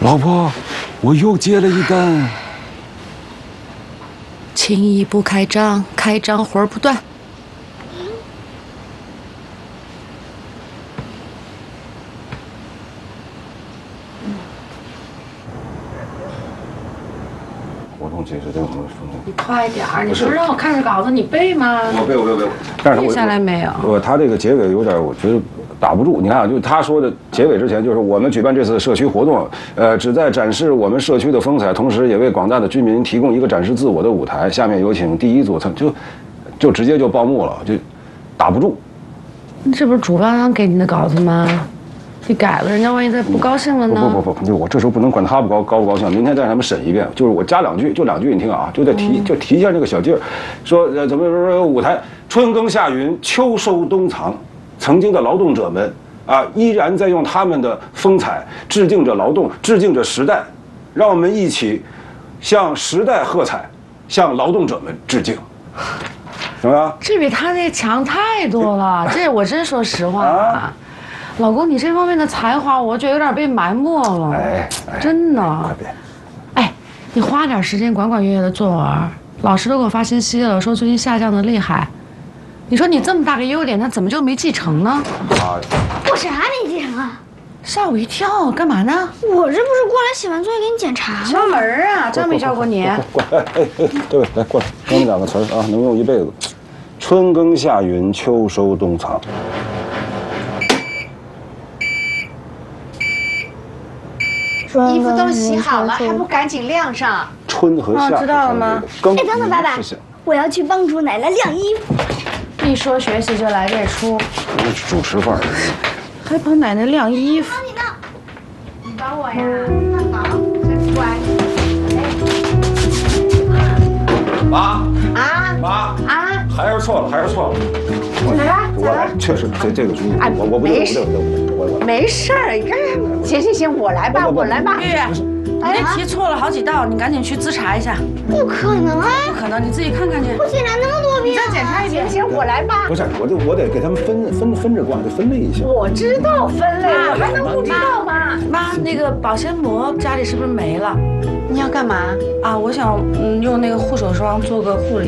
老婆，我又接了一单。 轻易不开张，开张活儿不断。 活动解释这个什么？ 你快点儿！你不是让我看着稿子，你背吗？ 我背。但是背下来没有？ 他这个结尾有点，我觉得打不住。你看啊，就他说的结尾之前，就是我们举办这次社区活动，旨在展示我们社区的风采，同时也为广大的居民提供一个展示自我的舞台。下面有请第一组，就直接就报幕了，就打不住。 这不是主办方给你的稿子吗？你改了，人家万一再不高兴了呢？ 不，我这时候不能管他高不高兴，明天再让他们审一遍。就是我加两句，就2句，你听啊，就提一下这个小劲儿，说怎么说舞台春耕夏耘，秋收冬藏，曾经的劳动者们啊，依然在用他们的风采致敬着劳动，致敬着时代，让我们一起向时代喝彩，向劳动者们致敬。怎么样？ 这比他那强太多了。这我真说实话啊。老公，你这方面的才华，我觉得有点被埋没了。哎，真的。 快别！ 哎，你花点时间管月月的作文，老师都给我发信息了，说最近下降的厉害。你说你这么大个优点，他怎么就没继承呢？ 我啥没继承啊？ 吓我一跳，干嘛呢？ 我这不是过来写完作业给你检查吗？ 敲门啊！真没叫过你。 过来，对，来过来，教你2个词儿啊，能用一辈子。春耕夏耘，秋收冬藏。 衣服都洗好了，还不赶紧晾上？ 春和夏， 知道了吗？ 哎，等等，爸爸，我要去帮助奶奶晾衣服。 一说学习就来这出， 主持范儿， 还帮奶奶晾衣服。 帮你呢，你帮我呀？那好，真乖。 妈，还是错了。我来，确实这个主意，我不对，我没事儿，你看，行，我来吧。 月月，你这题错了好几道，你赶紧去自查一下。 不可能啊！ 不可能，你自己看看去。 我检查那么多遍， 再检查一遍。行，我来吧。 不是，我得给他们分着挂，得分类一下。 我知道分类，我还能不知道吗？ 妈，那个保鲜膜家里是不是没了？ 你要干嘛？ 啊，我想用那个护手霜做个护理。